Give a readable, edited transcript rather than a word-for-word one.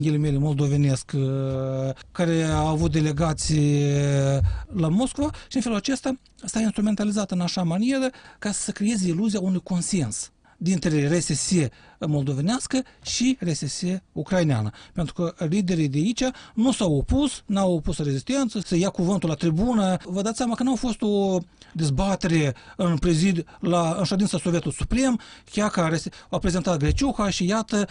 ghilimele moldovenesc, care a avut delegații la Moscova și în felul acesta s-a instrumentalizat în așa manieră ca să creeze iluzia unui consens dintre RSS moldovenească și RSS ucraineană. Pentru că liderii de aici nu s-au opus, n-au opus rezistență, să ia cuvântul la tribună. Vă dați seama că nu a fost o dezbatere în ședința Sovietul Suprem, chiar care a prezentat Greciuha și iată